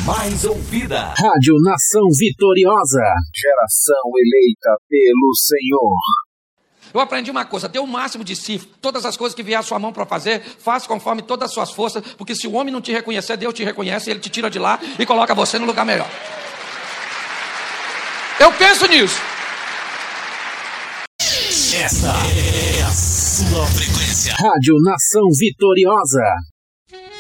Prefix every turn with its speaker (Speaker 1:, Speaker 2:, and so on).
Speaker 1: mais ouvida.
Speaker 2: Rádio Nação Vitoriosa. Geração eleita pelo Senhor.
Speaker 3: Eu aprendi uma coisa, dê o máximo de si, todas as coisas que vier à sua mão para fazer, faça conforme todas as suas forças, porque se o homem não te reconhecer, Deus te reconhece, ele te tira de lá e coloca você no lugar melhor. Eu penso nisso.
Speaker 1: Esta é a sua frequência.
Speaker 2: Rádio Nação Vitoriosa.